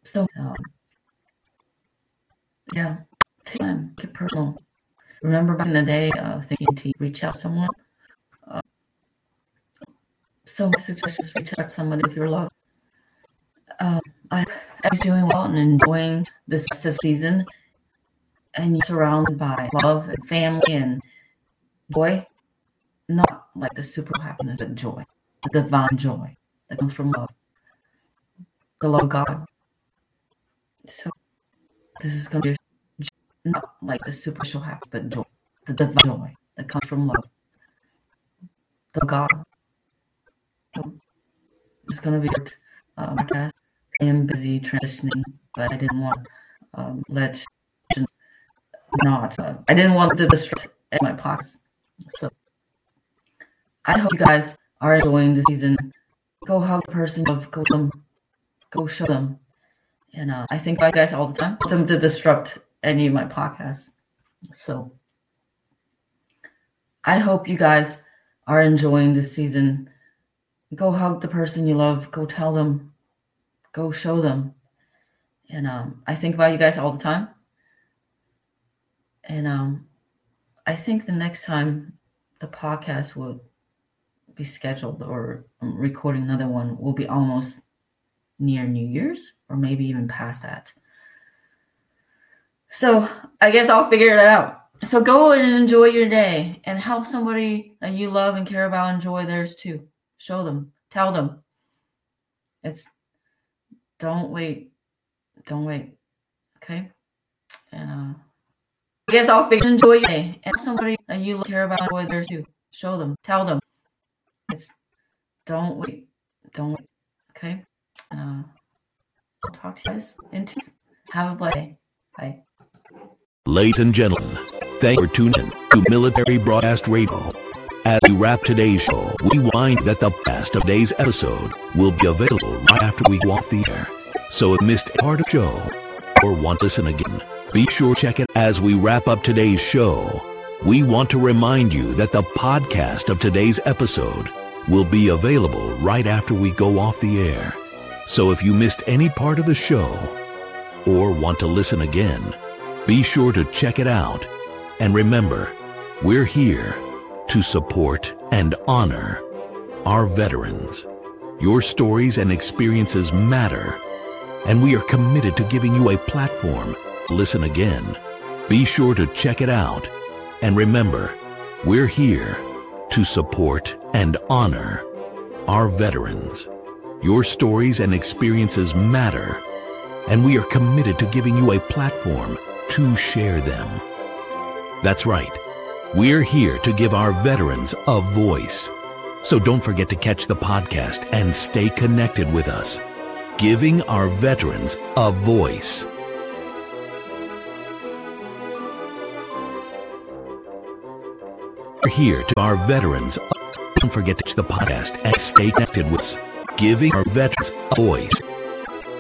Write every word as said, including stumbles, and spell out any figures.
So, um, yeah, take time, take it personal. Remember back in the day, uh, thinking to reach out to someone. Uh, so my suggestion is reach out to somebody with your love. Um, I, I was doing well and enjoying this festive season, and you're surrounded by love and family and joy. Not like the super happiness, but joy, the divine joy that comes from love, the love of God. So this is going to be not like the superficial happiness, but joy, the divine joy that comes from love, the God. It's going to be um, I am busy transitioning, but I didn't want um, let not. Uh, I didn't want to disrupt my pockets. So I hope you guys are enjoying the season. Go hug the person you love. Go them. Go show them. And uh, I think about you guys all the time. I want them to disrupt any of my podcasts. So I hope you guys are enjoying this season. Go hug the person you love. Go tell them. Go show them. And um, I think about you guys all the time. And um, I think the next time the podcast will be scheduled or um, recording another one will be almost near New Year's or maybe even past that. So I guess I'll figure that out. So go and enjoy your day and help somebody that you love and care about enjoy theirs too. Show them. Tell them. It's don't wait. Don't wait. Okay? And uh I guess I'll figure enjoy your day and somebody that you care about enjoy theirs too. Show them. Tell them. It's don't wait. Don't wait. Okay? And uh I'll talk to you guys in two weeks. Have a blessed day. Bye. Ladies and gentlemen, thank you for tuning in to Military Broadcast Radio. As we wrap today's show, we wind that the best of today's episode will be available right after we go off the air. So if you missed a part of the show or want to listen again, be sure to check it. As we wrap up today's show, we want to remind you that the podcast of today's episode will be available right after we go off the air. So if you missed any part of the show or want to listen again, be sure to check it out. And remember, we're here to support and honor our veterans. Your stories and experiences matter, and we are committed to giving you a platform to listen again. Be sure to check it out. And remember, we're here to support and honor our veterans. Your stories and experiences matter, and we are committed to giving you a platform to share them. That's right. We're here to give our veterans a voice. So don't forget to catch the podcast and stay connected with us. Giving our veterans a voice. We're here to our veterans. Don't forget to catch the podcast and stay connected with us. Giving our veterans a voice.